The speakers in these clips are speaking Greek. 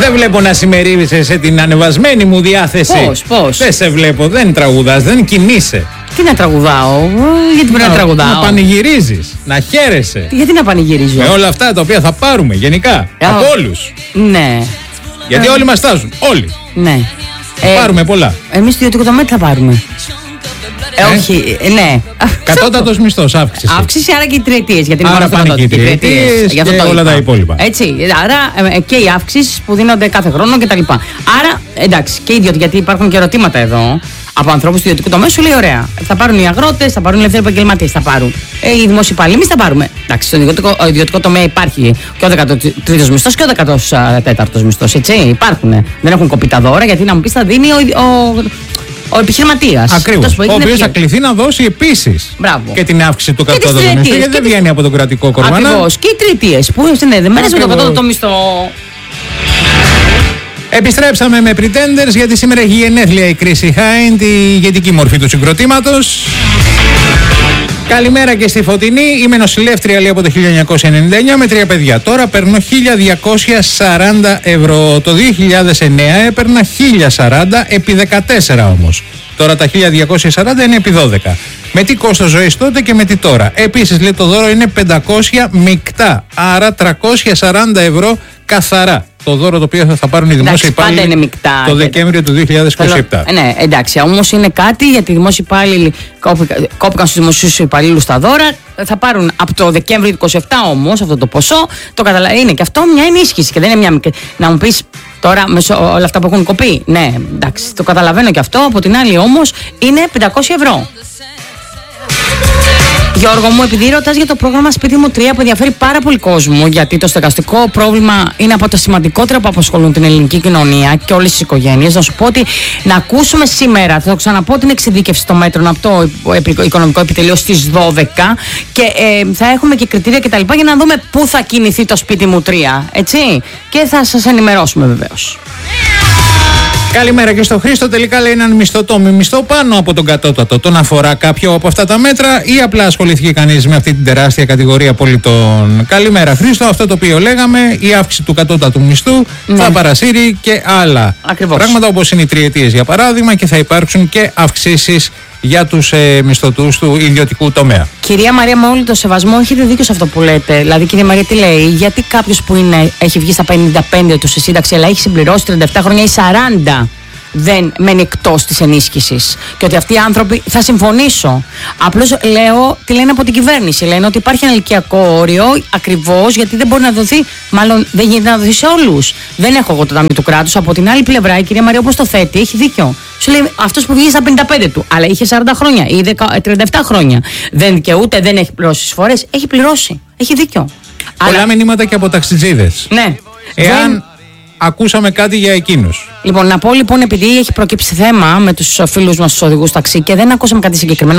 Δεν βλέπω να συμμερίζεσαι σε την ανεβασμένη μου διάθεση. Πώς. Δεν σε βλέπω, δεν τραγουδάς, δεν κινείσαι. Τι να τραγουδάω, γιατί πρέπει να τραγουδάω. Να πανηγυρίζεις, να χαίρεσαι. Γιατί να πανηγυρίζω. Με όλα αυτά τα οποία θα πάρουμε γενικά. Από όλους. Ναι. Γιατί όλοι μας στάζουν. Όλοι. Ναι. Πάρουμε πολλά. Εμείς στο ιδιωτικό τομέα τι θα πάρουμε. Όχι, ναι. Κατώτατος μισθός, αύξηση. Αύξηση, άρα και οι τριετίες. Γιατί άρα πάνε και οι τριετίες και όλα τα υπόλοιπα. Έτσι, άρα και οι αύξησεις που δίνονται κάθε χρόνο κτλ. Άρα, εντάξει, και ιδιωτικοί, γιατί υπάρχουν και ερωτήματα εδώ από ανθρώπους του ιδιωτικού τομέα, σου λέει ωραία. Θα πάρουν οι αγρότες, θα πάρουν οι ελεύθεροι επαγγελματίες, θα πάρουν οι δημόσιοι υπάλληλοι, εμείς θα πάρουμε. Εντάξει, στον ιδιωτικό τομέα υπάρχει και ο 13ος μισθός και ο 14ος μισθός, έτσι. Υπάρχουν. Δεν έχουν κοπεί τα δώρα, γιατί να μου πεις θα δίνει ο επιχειρηματίας. Ακριβώς. Ο οποίος θα κληθεί να δώσει επίσης και την αύξηση του κατώτατου μισθού, γιατί δεν βγαίνει από τον κρατικό κορβανά. Ακριβώς. Και οι τριετίες που είναι συνδεδεμένες με τον κατώτατο μισθό. Επιστρέψαμε με Pretenders, γιατί σήμερα έχει γενέθλια η Chrissy Hynde, τη ηγετική μορφή του συγκροτήματος. Καλημέρα και στη Φωτεινή. Είμαι νοσηλεύτρια, λέει, από το 1999 με 3 παιδιά. Τώρα παίρνω 1.240 ευρώ. Το 2009 έπαιρνα 1.040 επί 14 όμως. Τώρα τα 1.240 είναι επί 12. Με τι κόστος ζωής τότε και με τι τώρα. Επίσης, λέει, το δώρο είναι 500 μεικτά. Άρα 340 ευρώ καθαρά. Το δώρο το οποίο θα πάρουν οι δημόσιοι υπάλληλοι το Δεκέμβριο του 2027. Ναι, εντάξει, όμως είναι κάτι γιατί οι δημόσιοι υπάλληλοι κόπηκαν στους δημοσίους υπαλλήλους τα δώρα. Θα πάρουν από το Δεκέμβριο του 2027 όμως αυτό το ποσό. Είναι και αυτό μια ενίσχυση και δεν είναι μια μικρή. Να μου πεις τώρα όλα αυτά που έχουν κοπεί. Ναι, εντάξει, το καταλαβαίνω και αυτό. Από την άλλη όμως είναι 500 ευρώ. Γιώργο μου, επειδή ρωτάς για το πρόγραμμα Σπίτι μου 3 που ενδιαφέρει πάρα πολύ κόσμο, γιατί το στεγαστικό πρόβλημα είναι από τα σημαντικότερα που απασχολούν την ελληνική κοινωνία και όλες τις οικογένειες, να σου πω ότι να ακούσουμε σήμερα, θα το ξαναπώ, την εξειδίκευση των μέτρων από το Οικονομικό Επιτελείο στις 12 και θα έχουμε και κριτήρια κτλ. Για να δούμε πού θα κινηθεί το Σπίτι μου 3, έτσι, και θα σας ενημερώσουμε βεβαίως. Καλημέρα και στο Χρήστο. Τελικά, λέει, έναν μισθωτό μισθό πάνω από τον κατώτατο. Τον αφορά κάποιο από αυτά τα μέτρα ή απλά ασχολήθηκε κανείς με αυτή την τεράστια κατηγορία πολιτών? Καλημέρα, Χρήστο. Αυτό το οποίο λέγαμε, η αύξηση του κατώτατου μισθού θα παρασύρει και άλλα πράγματα, όπως είναι οι τριετίες για παράδειγμα, και θα υπάρξουν και αυξήσεις για τους μισθωτούς του ιδιωτικού τομέα. Κυρία Μαρία, με όλο το σεβασμό, έχετε δίκιο σε αυτό που λέτε. Δηλαδή, κυρία Μαρία, τι λέει, γιατί κάποιος που έχει βγει στα 55 του σε σύνταξη, αλλά έχει συμπληρώσει 37 χρόνια ή 40, δεν μένει εκτός της ενίσχυσης? Και ότι αυτοί οι άνθρωποι, θα συμφωνήσω. Απλώς λέω τι λένε από την κυβέρνηση. Λένε ότι υπάρχει ένα ηλικιακό όριο, ακριβώς γιατί δεν μπορεί να δοθεί, μάλλον δεν γίνεται να δοθεί σε όλους. Δεν έχω εγώ το ταμείο του κράτους. Από την άλλη πλευρά, η κυρία Μαρία, όπως το θέτει, έχει δίκιο. Σου λέει αυτός που βγήκε στα 55 του, αλλά είχε 40 χρόνια ή 37 χρόνια, δεν δικαιούται, δεν έχει πληρώσει εισφορές. Έχει πληρώσει. Έχει δίκιο. Πολλά μηνύματα και από ταξιτζίδες. Ναι. Εάν ακούσαμε κάτι για εκείνους. Λοιπόν, να πω λοιπόν, επειδή έχει προκύψει θέμα με τους φίλους μας τους οδηγούς ταξί και δεν ακούσαμε κάτι συγκεκριμένο,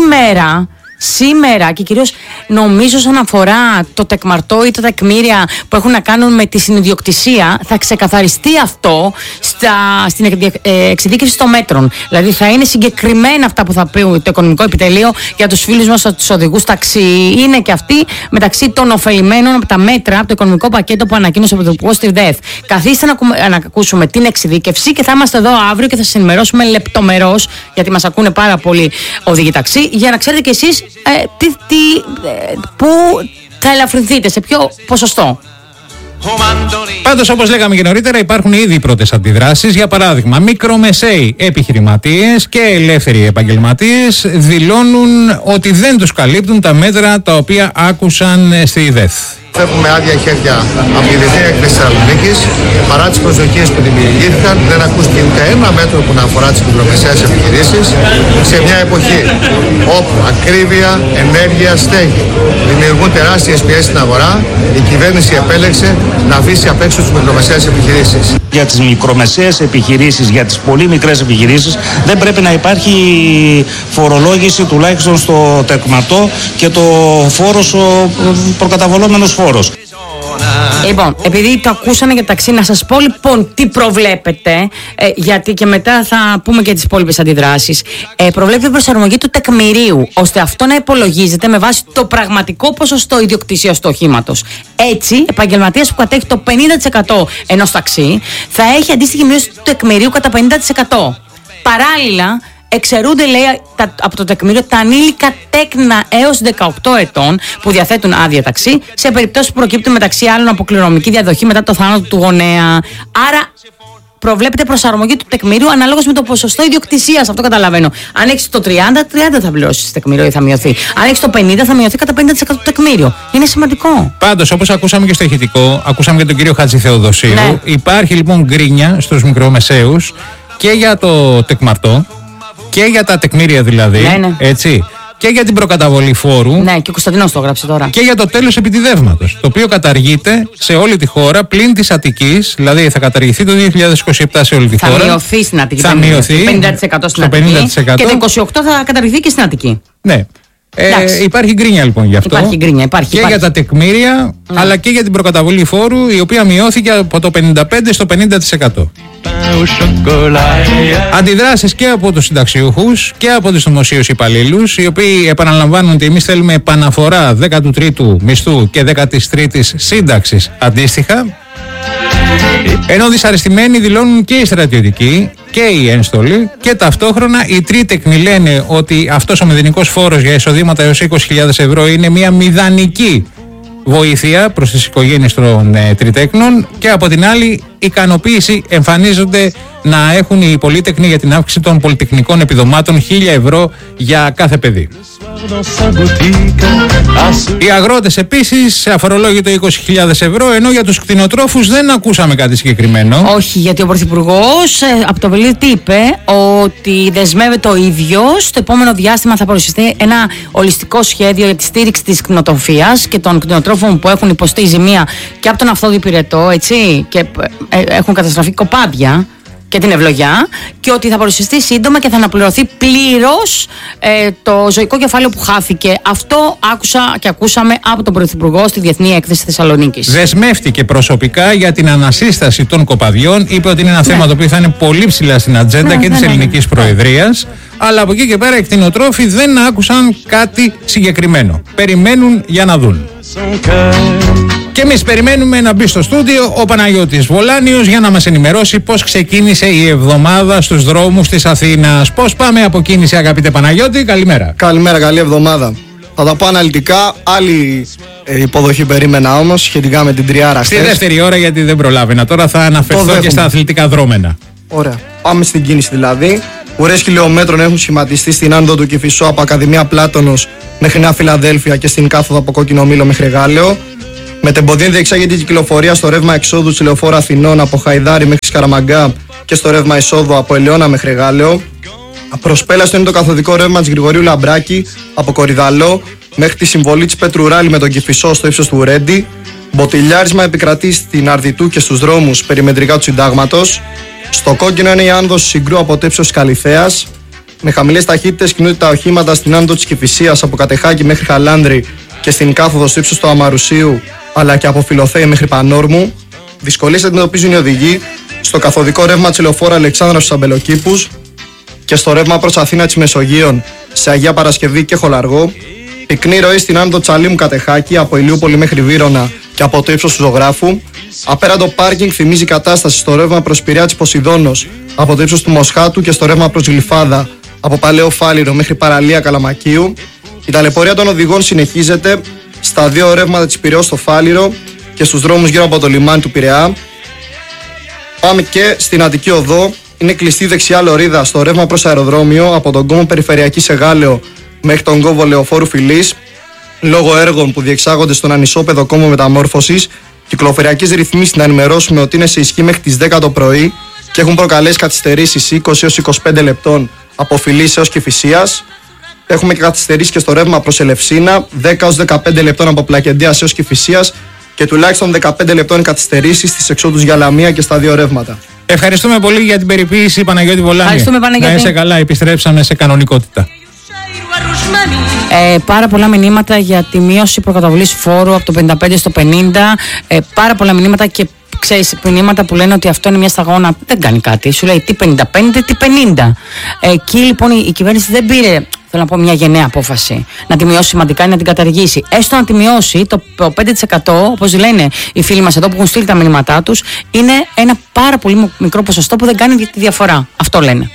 σήμερα και κυρίως νομίζω όσον αφορά το τεκμαρτό ή τα τεκμήρια που έχουν να κάνουν με τη συνιδιοκτησία, θα ξεκαθαριστεί αυτό στην εξειδίκευση των μέτρων. Δηλαδή θα είναι συγκεκριμένα αυτά που θα πει το Οικονομικό Επιτελείο για τους φίλους μας τους οδηγούς ταξί. Είναι και αυτοί μεταξύ των ωφελημένων από τα μέτρα, από το οικονομικό πακέτο που ανακοίνωσε ο Πρωθυπουργός στη ΔΕΘ. Καθίστε να ακούσουμε την εξειδίκευση και θα είμαστε εδώ αύριο και θα σας ενημερώσουμε λεπτομερώς, γιατί μας ακούνε πάρα πολλοί οδηγοί ταξί, για να ξέρετε κι εσείς πού θα ελαφρυνθείτε, σε ποιο ποσοστό. Πάντως, όπως λέγαμε και νωρίτερα, υπάρχουν ήδη οι πρώτες αντιδράσεις. Για παράδειγμα, μικρομεσαίοι επιχειρηματίες και ελεύθεροι επαγγελματίες δηλώνουν ότι δεν τους καλύπτουν τα μέτρα τα οποία άκουσαν στη ΔΕΘ. Έχουμε άδεια χέρια από τη Διεθνή Έκθεση Θεσσαλονίκης. Παρά τις προσδοκίες που δημιουργήθηκαν, δεν ακούστηκε ούτε ένα μέτρο που να αφορά τις μικρομεσαίες επιχειρήσεις. Σε μια εποχή όπου ακρίβεια, ενέργεια, στέγη δημιουργούν τεράστιες πιέσεις στην αγορά, η κυβέρνηση επέλεξε να αφήσει απ' έξω τις μικρομεσαίες επιχειρήσεις. Για τις μικρομεσαίες επιχειρήσεις, για τις πολύ μικρές επιχειρήσεις, δεν πρέπει να υπάρχει φορολόγηση τουλάχιστον στο τεκματό και το φόρος, ο προκαταβολόμενος φόρος. Λοιπόν, επειδή το ακούσανε για ταξί, να σας πω λοιπόν τι προβλέπετε, γιατί και μετά θα πούμε και τις υπόλοιπες αντιδράσεις. Προβλέπετε προσαρμογή του τεκμηρίου, ώστε αυτό να υπολογίζεται με βάση το πραγματικό ποσοστό ιδιοκτησίας του οχήματος. Έτσι, επαγγελματίας που κατέχει το 50% ενός ταξί θα έχει αντίστοιχη μείωση του τεκμηρίου κατά 50%. Παράλληλα, εξαιρούνται, λέει, από το τεκμήριο τα ανήλικα τέκνα έως 18 ετών που διαθέτουν άδεια ταξί, σε περιπτώσεις που προκύπτουν μεταξύ άλλων από κληρονομική διαδοχή μετά το θάνατο του γονέα. Άρα, προβλέπεται προσαρμογή του τεκμηρίου ανάλογα με το ποσοστό ιδιοκτησίας. Αυτό καταλαβαίνω. Αν έχεις το 30 θα πληρώσεις τεκμήριο ή θα μειωθεί. Αν έχεις το 50 θα μειωθεί κατά 50% το τεκμήριο. Είναι σημαντικό. Πάντως, όπως ακούσαμε και στο ηχητικό, ακούσαμε και τον κύριο Χατζηθεοδοσίου, ναι. Υπάρχει λοιπόν γκρίνια στους μικρομεσαίους και για το τεκμαρτό και για τα τεκμήρια δηλαδή. Ναι. Έτσι. Και για την προκαταβολή φόρου. Ναι, και ο Κωνσταντινός το έγραψε τώρα. Και για το τέλος επιτιδεύματος, το οποίο καταργείται σε όλη τη χώρα πλην της Αττικής. Δηλαδή θα καταργηθεί το 2027 σε όλη τη χώρα. Θα μειωθεί στην Αττική. Θα μειωθεί 50% στην Αττική. 50%. Και το 28 θα καταργηθεί και στην Αττική. Ναι. Υπάρχει γκρίνια λοιπόν γι' αυτό. Υπάρχει. Για τα τεκμήρια, ναι. Αλλά και για την προκαταβολή φόρου, η οποία μειώθηκε από το 55% στο 50%. Αντιδράσεις και από τους συνταξιούχους και από τους δημοσίους υπαλλήλους, οι οποίοι επαναλαμβάνουν ότι εμείς θέλουμε επαναφορά 13ου μισθού και 13ης σύνταξης αντίστοιχα. Ενώ δυσαρεστημένοι δηλώνουν και οι στρατιωτικοί και οι ένστολοι, και ταυτόχρονα οι τρίτεκνοι λένε ότι αυτός ο μηδενικός φόρος για εισοδήματα έως 20.000 ευρώ είναι μια μηδανική βοήθεια προς τις οικογένειες των τριτέκνων, και από την άλλη ικανοποίηση εμφανίζονται να έχουν οι πολίτεκνοι για την αύξηση των πολυτεχνικών επιδομάτων 1.000 ευρώ για κάθε παιδί. Οι αγρότες επίσης αφορολόγητο 20.000 ευρώ, ενώ για τους κτηνοτρόφους δεν ακούσαμε κάτι συγκεκριμένο. Όχι, γιατί ο Πρωθυπουργός από το Βελίδι είπε ότι δεσμεύεται ο ίδιος στο επόμενο διάστημα θα παρουσιαστεί ένα ολιστικό σχέδιο για τη στήριξη της κτηνοτροφίας και των κτηνοτρόφων που έχουν υποστεί ζημία και από τον Αυθόδη Πυρετό, έτσι, και έχουν καταστραφεί κοπάδια και την ευλογιά, και ότι θα παρουσιαστεί σύντομα και θα αναπληρωθεί πλήρως το ζωικό κεφάλαιο που χάθηκε. Αυτό άκουσα και ακούσαμε από τον Πρωθυπουργό στη Διεθνή Έκθεση Θεσσαλονίκης. Δεσμεύτηκε προσωπικά για την ανασύσταση των κοπαδιών. Είπε ότι είναι ένα θέμα το οποίο θα είναι πολύ ψηλά στην ατζέντα και της ελληνικής προεδρίας. Αλλά από εκεί και πέρα οι κτηνοτρόφοι δεν άκουσαν κάτι συγκεκριμένο. Περιμένουν για να δουν. Και εμείς περιμένουμε να μπει στο στούντιο ο Παναγιώτης Βολάνιος για να μας ενημερώσει πώς ξεκίνησε η εβδομάδα στους δρόμους της Αθήνας. Πώς πάμε από κίνηση, αγαπητέ Παναγιώτη? Καλημέρα. Καλημέρα, καλή εβδομάδα. Θα τα πω αναλυτικά. Άλλη υποδοχή περίμενα όμως σχετικά με την τριάρα χθες. Στη δεύτερη ώρα, γιατί δεν προλάβαινα. Τώρα θα αναφερθώ και στα αθλητικά δρόμενα. Ωραία. Πάμε στην κίνηση δηλαδή. Ουρές χιλιόμετρων έχουν σχηματιστεί στην άνοδο του Κηφισό από Ακαδημία Πλάτωνος μέχρι Νέα Φιλαδέλφια και στην κάθοδο από Κόκκινο Μήλο μέχρι Γάλεο. Μετεμποδίων διεξάγεται η κυκλοφορία στο ρεύμα εξόδου της Λεωφόρου Αθηνών από Χαϊδάρι μέχρι Σκαραμαγκά και στο ρεύμα εισόδου από Ελαιώνα μέχρι Γάλεο. Προσπέλαστο είναι το καθοδικό ρεύμα της Γρηγορίου Λαμπράκη από Κορυδαλό μέχρι τη συμβολή της Πετρουράλη με τον Κηφισό στο ύψος του Ρέντι. Μποτιλιάρισμα επικρατεί στην Αρδιτού και στους δρόμους περιμετρικά του Συντάγματος. Στο κόκκινο είναι η άνοδος Συγκρού από το ύψος της Καλιθέας. Με χαμηλές ταχύτητες κινούνται τα οχήματα στην άνοδο της Κηφισίας από Κατεχάκη μέχρι Χαλάνδρη και στην κάθοδο στο ύψος του Αμαρουσίου, αλλά και από Φιλοθέη μέχρι Πανόρμου. Δυσκολίες αντιμετωπίζουν οι οδηγοί στο καθοδικό ρεύμα της Λεωφόρου Αλεξάνδρα στους Αμπελοκήπους και στο ρεύμα προς Αθήνα της Μεσογείων σε Αγία Παρασκευή και Χολαργό. Πυκνή ροή στην άνοδο Τσαλίμου Κατεχάκη από Ηλιούπολη μέχρι Βύρωνα και από το ύψος του Ζωγράφου. Απέραντο πάρκινγκ θυμίζει κατάσταση στο ρεύμα προς Πειραιά της Ποσειδώνος από το ύψος του Μοσχάτου και στο ρεύμα προς Γλυφάδα από Παλαιό Φάληρο μέχρι Παραλία Καλαμακίου. Η ταλαιπωρία των οδηγών συνεχίζεται στα δύο ρεύματα της Πειραιώς στο Φάληρο και στους δρόμους γύρω από το λιμάνι του Πειραιά. Πάμε και στην Αττική Οδό. Είναι κλειστή δεξιά λωρίδα στο ρεύμα προς αεροδρόμιο από τον κόμβο Περιφερειακή σε Γάλεο μέχρι τον κόμβο Λεωφόρου Φιλής. Λόγω έργων που διεξάγονται στον ανισόπεδο κόμβο Μεταμόρφωσης, κυκλοφοριακές ρυθμίσεις να ενημερώσουμε ότι είναι σε ισχύ μέχρι τις 10 το πρωί και έχουν προκαλέσει καθυστερήσεις 20 έως 25 λεπτών από Φιλής έως Κηφισίας. Έχουμε και καθυστερήσεις και στο ρεύμα προς Ελευσίνα, 10 έως 15 λεπτών από Πλακεντίας έως Κηφισίας και τουλάχιστον 15 λεπτών καθυστερήσεις στις εξόδους για Λαμία και στα δύο ρεύματα. Ευχαριστούμε πολύ για την περιποίηση, Παναγιώτη Βολάνη. Ευχαριστούμε, Παναγιώτη. Να είσαι καλά, επιστρέψαμε σε κανονικότητα. Πάρα πολλά μηνύματα για τη μείωση προκαταβολής φόρου από το 55% στο 50%. Πάρα πολλά μηνύματα και ξέρεις, μηνύματα που λένε ότι αυτό είναι μια σταγόνα. Δεν κάνει κάτι. Σου λέει τι 55, τι 50. Εκεί λοιπόν η κυβέρνηση δεν πήρε, θέλω να πω, μια γενναία απόφαση να τη μειώσει σημαντικά ή να την καταργήσει. Έστω να τη μειώσει, το 5%, όπως λένε οι φίλοι μας εδώ που έχουν στείλει τα μηνύματά τους, είναι ένα πάρα πολύ μικρό ποσοστό που δεν κάνει τη διαφορά. Αυτό λένε.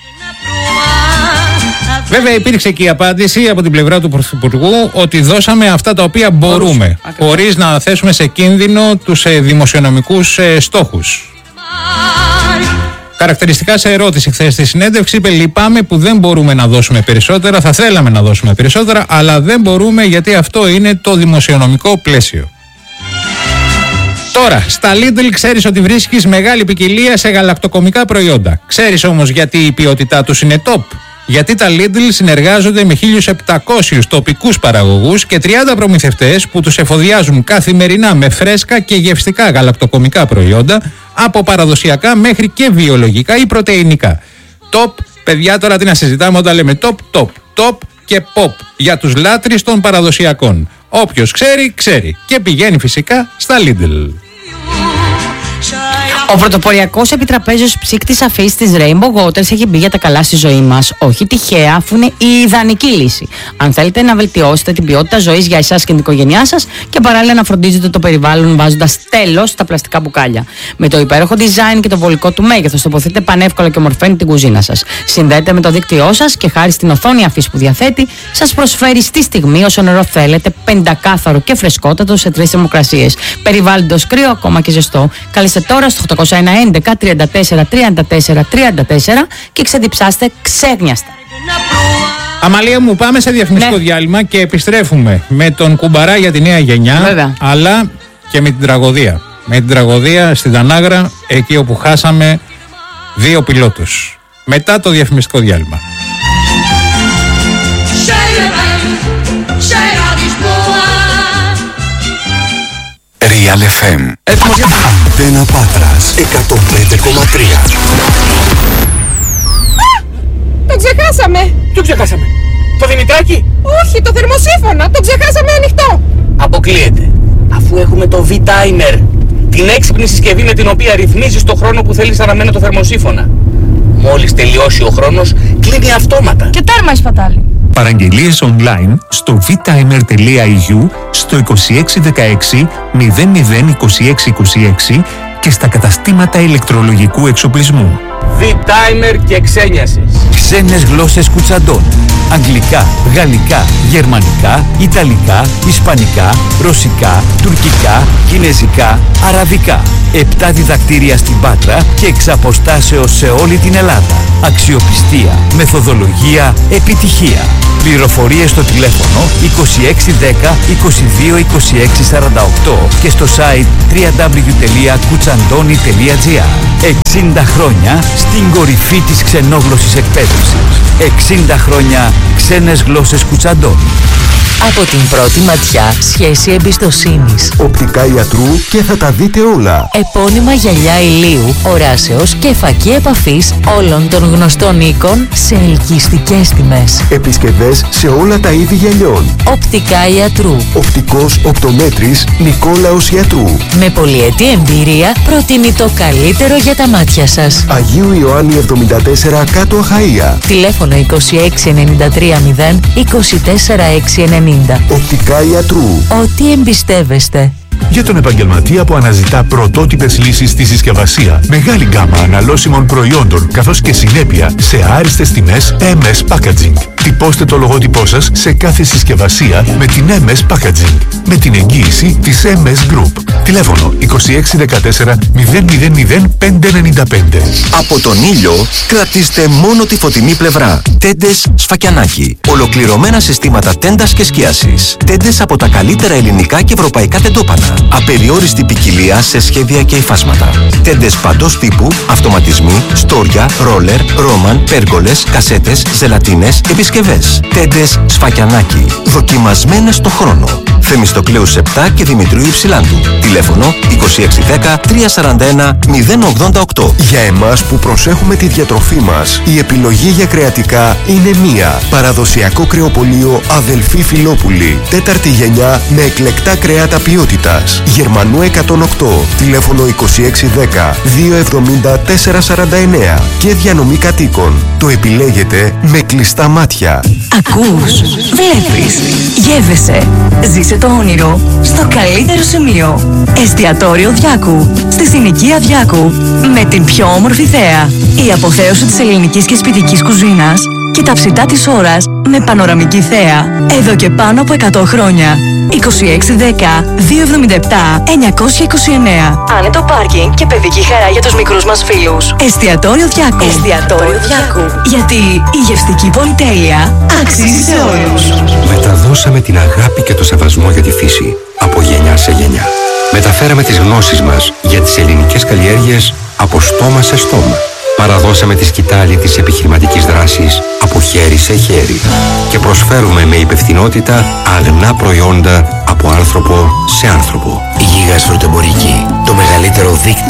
Βέβαια υπήρξε και η απάντηση από την πλευρά του Πρωθυπουργού ότι δώσαμε αυτά τα οποία μπορούμε, χωρίς να θέσουμε σε κίνδυνο τους δημοσιονομικούς στόχους. Χαρακτηριστικά σε ερώτηση χθες στη συνέντευξη είπε: λυπάμαι που δεν μπορούμε να δώσουμε περισσότερα, θα θέλαμε να δώσουμε περισσότερα, αλλά δεν μπορούμε γιατί αυτό είναι το δημοσιονομικό πλαίσιο. Τώρα, στα Lidl ξέρεις ότι βρίσκεις μεγάλη ποικιλία σε γαλακτοκομικά προϊόντα. Ξέρεις όμως γιατί η ποιότητά τους είναι top? Γιατί τα Lidl συνεργάζονται με 1.700 τοπικούς παραγωγούς και 30 προμηθευτές που τους εφοδιάζουν καθημερινά με φρέσκα και γευστικά γαλακτοκομικά προϊόντα, από παραδοσιακά μέχρι και βιολογικά ή πρωτεϊνικά. Top, παιδιά, τώρα τι να συζητάμε όταν λέμε top και pop για τους λάτρεις των παραδοσιακών. Όποιος ξέρει, ξέρει και πηγαίνει φυσικά στα Lidl. Ο πρωτοποριακός επιτραπέζιος ψύκτης αφής της Rainbow Waters έχει μπει για τα καλά στη ζωή μας. Όχι τυχαία, αφού είναι η ιδανική λύση. Αν θέλετε να βελτιώσετε την ποιότητα ζωής για εσάς και την οικογένειά σας και παράλληλα να φροντίζετε το περιβάλλον βάζοντας τέλος στα πλαστικά μπουκάλια. Με το υπέροχο design και το βολικό του μέγεθος, τοποθετείτε πανεύκολα και ομορφαίνει την κουζίνα σας. Συνδέεται με το δίκτυό σας και χάρη στην οθόνη αφής που διαθέτει, σας προσφέρει στη στιγμή όσο νερό θέλετε, πεντακάθαρο και φρεσκότατο σε 3 θερμοκρασίες. Περιβάλλοντος κρύο, ακόμα και ζεστό. Καλέστε τώρα στο 811 34 34 34 και ξεδιψάστε ξέγνιαστα. Αμαλία μου, πάμε σε διαφημιστικό διάλειμμα και επιστρέφουμε με τον κουμπαρά για τη νέα γενιά. Βέβαια. Αλλά και με την τραγωδία. Με την τραγωδία στην Τανάγρα, εκεί όπου χάσαμε 2 πιλότους. Μετά το διαφημιστικό διάλειμμα. Real FM. Αντένα Πάτρας 105,3. Το ξεχάσαμε! Ποιο ξεχάσαμε? Το Δημητράκι? Όχι, το θερμοσύφωνα! Το ξεχάσαμε ανοιχτό! Αποκλείεται. Αφού έχουμε το V-Timer, την έξυπνη συσκευή με την οποία ρυθμίζεις το χρόνο που θέλεις αναμένει το θερμοσύφωνα. Μόλις τελειώσει ο χρόνος, κλείνει αυτόματα. Και τέρμα η σπατάλη. Παραγγελίες online στο vtimer.eu, στο 2616 002626 και στα καταστήματα ηλεκτρολογικού εξοπλισμού. V-Timer και ξένιασες. Ξένες γλώσσες Κουτσαντών. Αγγλικά, γαλλικά, γερμανικά, ιταλικά, ισπανικά, ρωσικά, τουρκικά, κινεζικά, αραβικά. 7 διδακτήρια στην Πάτρα και εξ αποστάσεως σε όλη την Ελλάδα. Αξιοπιστία, μεθοδολογία, επιτυχία. Πληροφορίες στο τηλέφωνο 2610 22 26 48 και στο site www.kuchandoni.gr. 60 χρόνια στην κορυφή της ξενόγλωσσης εκπαίδευσης. 60 χρόνια ξένες γλώσσες Κουτσαντών. Από την πρώτη ματιά, σχέση εμπιστοσύνης. Οπτικά ιατρού και θα τα δείτε όλα. Επώνυμα γυαλιά ηλίου, οράσεως και φακή επαφής όλων των γνωστών οίκων σε ελκυστικές τιμές. Επισκευές σε όλα τα είδη γυαλιών. Οπτικά ιατρού. Οπτικός οπτομέτρης Νικόλαος Ιατρού. Με πολυετή εμπειρία προτείνει το καλύτερο για τα μάτια σας. Αγίου Ιωάννη 74 κάτω Αχαΐα. Τηλέφωνο 2693 0 24 690. Οπτικά ιατρού. Ό,τι εμπιστεύεστε. Για τον επαγγελματία που αναζητά πρωτότυπες λύσεις στη συσκευασία, μεγάλη γκάμα αναλώσιμων προϊόντων καθώς και συνέπεια σε άριστες τιμές MS Packaging. Τυπώστε το λογότυπό σας σε κάθε συσκευασία με την MS Packaging, με την εγγύηση της MS Group. Τηλέφωνο 2614 000 595. Από τον ήλιο κρατήστε μόνο τη φωτεινή πλευρά. Τέντες Σφακιανάκι. Ολοκληρωμένα συστήματα τέντας και σκίασης. Τέντες από τα καλύτερα ελληνικά και ευρωπαϊκά τεντόπανα. Απεριόριστη ποικιλία σε σχέδια και υφάσματα. Τέντες παντός τύπου, αυτοματισμοί, στόρια, ρόλερ, ρόμαν, πέργολες, κασέτες, ζελατίνες, επισκευές. Τέντες Σφακιανάκι. Δοκιμασμένες στο χρόνο. Θεμιστοκλέους 7 και Δημητρίου Υψηλάντου. Τηλέφωνο 2610 341 088. Για εμάς που προσέχουμε τη διατροφή μας, η επιλογή για κρεατικά είναι μία. Παραδοσιακό κρεοπωλείο Αδελφή Φιλόπουλη. 4η γενιά με εκλεκτά κρέατα ποιότητας. Γερμανού 108. Τηλέφωνο 2610 270 449. Και διανομή κατοίκων. Το επιλέγετε με κλειστά μάτια. Ακούς, βλέπεις, γεύεσαι. Ζήσε το όνειρο στο καλύτερο σημείο. Εστιατόριο Διάκου, στη συνοικία Διάκου. Με την πιο όμορφη θέα. Η αποθέωση της ελληνικής και σπιτικής κουζίνας και τα ψητά της ώρας με πανοραμική θέα. Εδώ και πάνω από 100 χρόνια. 2610 277 929. Άνετο πάρκινγκ και παιδική χαρά για τους μικρούς μας φίλους. Εστιατόριο Διάκου. Εστιατόριο Διάκου. Γιατί η γευστική πολυτέλεια αξίζει σε όλους. Μεταδώσαμε την αγάπη και το σεβασμό για τη φύση από γενιά σε γενιά. Μεταφέραμε τις γνώσεις μας για τις ελληνικές καλλιέργειες από στόμα σε στόμα. Παραδώσαμε τη σκητάλη της επιχειρηματικής δράσης από χέρι σε χέρι και προσφέρουμε με υπευθυνότητα αγνά προϊόντα από άνθρωπο σε άνθρωπο. Γίγας Φρουτεμπορική, το μεγαλύτερο δίκτυο